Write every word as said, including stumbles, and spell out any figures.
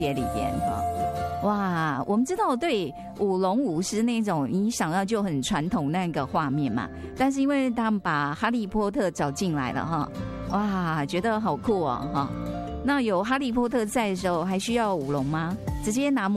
节里边哈。哇，我们知道对舞龙舞狮那种，你想到就很传统那个画面嘛。但是因为他们把哈利波特找进来了哈，哇，觉得好酷哦哈。那有哈利波特在的时候，还需要舞龙吗？直接拿魔